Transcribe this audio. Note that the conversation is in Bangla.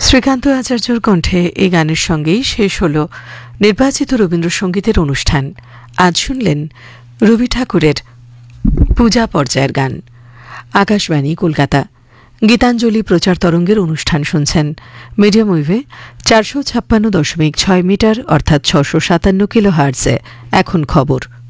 শ্রীকান্ত আচার্যর কণ্ঠে এই গানের সঙ্গেই শেষ হল নির্বাচিত রবীন্দ্রসঙ্গীতের অনুষ্ঠান। আজ শুনলেন রবি ঠাকুরের পূজা পর্যায়ের গান। আকাশবাণী কলকাতা গীতাঞ্জলি প্রচার তরঙ্গের অনুষ্ঠান শুনছেন। মিডিয়াম ওয়েভে 456.6 মিটার অর্থাৎ 657 কিলোহার্টজে। এখন খবর।